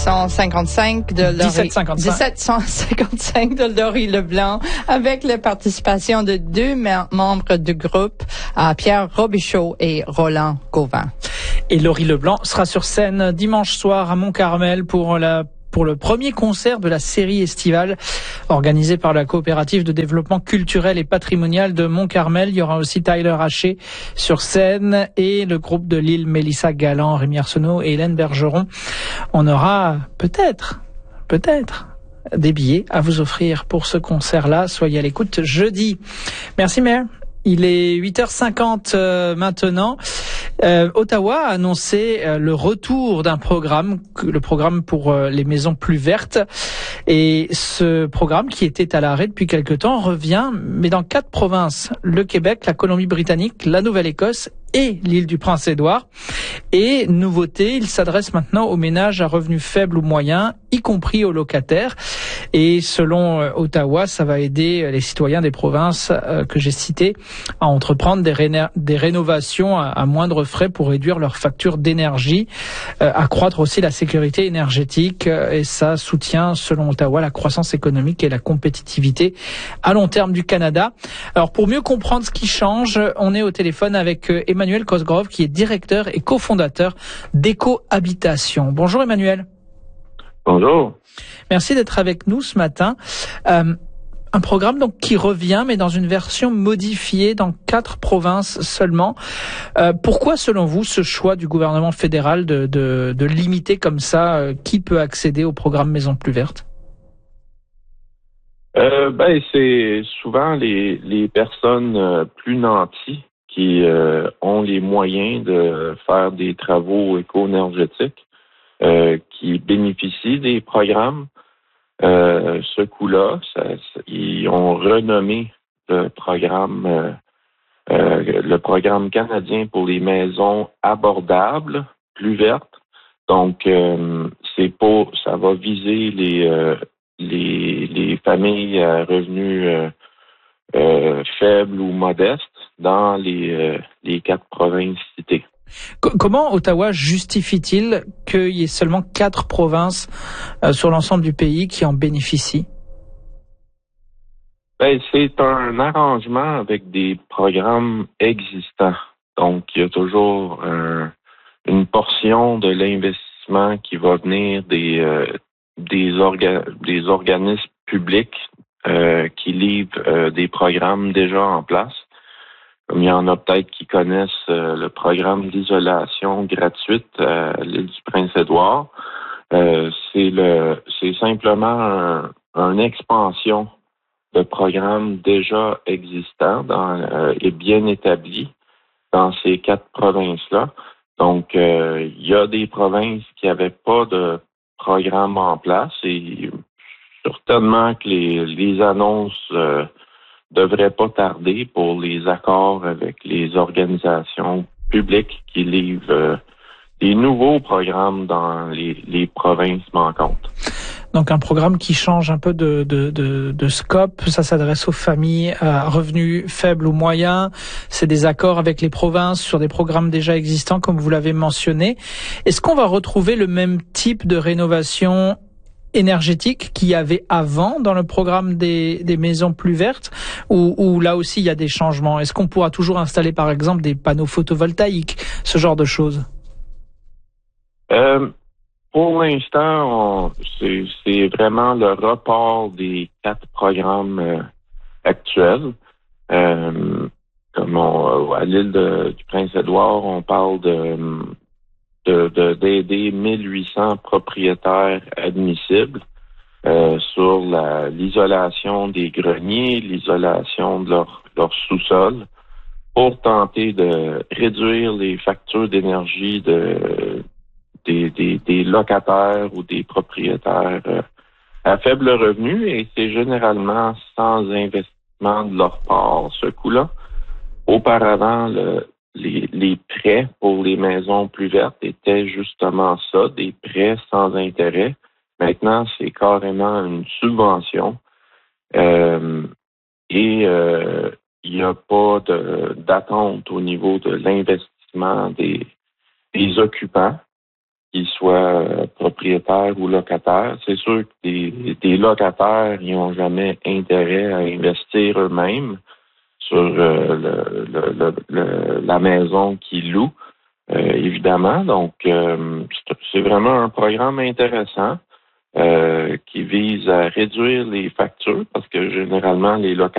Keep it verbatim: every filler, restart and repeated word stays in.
cent cinquante-cinq de Laurie, dix-sept cent cinquante-cinq de Laurie Leblanc, avec la participation de deux mem- membres du groupe, euh, Pierre Robichaud et Roland Gauvin. Et Laurie Leblanc sera sur scène dimanche soir à Mont-Carmel pour la pour le premier concert de la série estivale organisée par la coopérative de développement culturel et patrimonial de Mont-Carmel. Il y aura aussi Tyler Haché sur scène et le groupe de Lille, Mélissa Galland, Rémi Arsenault et Hélène Bergeron. On aura peut-être, peut-être des billets à vous offrir pour ce concert-là. Soyez à l'écoute jeudi. Merci, Maire. Il est huit heures cinquante euh, maintenant. Euh, Ottawa a annoncé euh, le retour d'un programme, le programme pour euh, les maisons plus vertes. Et ce programme, qui était à l'arrêt depuis quelque temps, revient, mais dans quatre provinces: le Québec, la Colombie-Britannique, la Nouvelle-Écosse et l'île du Prince-Édouard. Et nouveauté, il s'adresse maintenant aux ménages à revenus faibles ou moyens, y compris aux locataires. Et selon euh, Ottawa, ça va aider les citoyens des provinces euh, que j'ai citées à entreprendre des, réna- des rénovations à, à moindre frais pour réduire leurs factures d'énergie, euh, accroître aussi la sécurité énergétique. Euh, et ça soutient, selon Ottawa, la croissance économique et la compétitivité à long terme du Canada. Alors, pour mieux comprendre ce qui change, on est au téléphone avec euh, Emmanuel Cosgrove, qui est directeur et cofondateur d'Éco-Habitation. Bonjour Emmanuel. Bonjour. Merci d'être avec nous ce matin. Euh, un programme donc qui revient, mais dans une version modifiée dans quatre provinces seulement. Euh, pourquoi, selon vous, ce choix du gouvernement fédéral de, de, de limiter comme ça euh, qui peut accéder au programme Maisons plus vertes? Euh, ben, c'est souvent les, les personnes euh, plus nanties qui euh, ont les moyens de faire des travaux éco-énergétiques, euh, qui bénéficient des programmes. Euh, ce coup-là, ça, ça, ils ont renommé le programme, euh, euh, le programme canadien pour les maisons abordables, plus vertes. Donc, euh, c'est pour, ça va viser les euh, les, les familles à revenus euh, euh, faibles ou modestes dans les euh, les quatre provinces citées. Comment Ottawa justifie-t-il qu'il y ait seulement quatre provinces euh, sur l'ensemble du pays qui en bénéficient? Ben, c'est un arrangement avec des programmes existants. Donc, il y a toujours un, une portion de l'investissement qui va venir des euh, des, orga, des organismes publics euh, qui livrent euh, des programmes déjà en place. Comme il y en a peut-être qui connaissent euh, le programme d'isolation gratuite à l'île du Prince-Édouard. Euh, c'est le, c'est simplement un, une expansion de programmes déjà existants dans, euh, et bien établis dans ces quatre provinces-là. Donc, euh, il y a des provinces qui n'avaient pas de programme en place et certainement que les, les annonces euh, devrait pas tarder pour les accords avec les organisations publiques qui livrent euh, des nouveaux programmes dans les, les provinces manquantes. Donc un programme qui change un peu de, de, de, de scope. Ça s'adresse aux familles à revenus faibles ou moyens. C'est des accords avec les provinces sur des programmes déjà existants, comme vous l'avez mentionné. Est-ce qu'on va retrouver le même type de rénovation énergétique qu'il y avait avant dans le programme des, des maisons plus vertes, ou, ou là aussi il y a des changements? Est-ce qu'on pourra toujours installer par exemple des panneaux photovoltaïques, ce genre de choses? Euh, pour l'instant, on, c'est, c'est vraiment le report des quatre programmes euh, actuels. Euh, comme on, à l'île de, du Prince-Édouard, on parle de De, de, d'aider mille huit cents propriétaires admissibles euh, sur la, l'isolation des greniers, l'isolation de leur, leur sous-sol, pour tenter de réduire les factures d'énergie de, des, des, des locataires ou des propriétaires euh, à faible revenu, et c'est généralement sans investissement de leur part, ce coût-là. Auparavant, le Les, les prêts pour les maisons plus vertes étaient justement ça, des prêts sans intérêt. Maintenant, c'est carrément une subvention. Euh, et euh, il n'y a pas de, d'attente au niveau de l'investissement des, des occupants. qu'ils soient euh, propriétaires ou locataires. C'est sûr que des, des locataires, ils n'ont jamais intérêt à investir eux-mêmes sur euh, le, le, le, le, la maison qu'ils louent, euh, évidemment. Donc, euh, c'est vraiment un programme intéressant euh, qui vise à réduire les factures parce que généralement, les locataires